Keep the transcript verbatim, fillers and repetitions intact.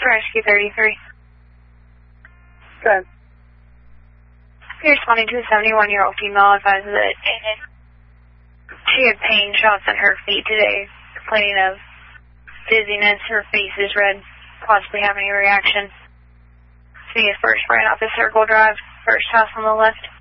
Rescue thirty-three. Good. You're responding to a seventy-one-year-old female advised that she had pain shots in her feet today, complaining of dizziness. Her face is red, possibly having a reaction. See a first right off the Circle Drive, first house on the left.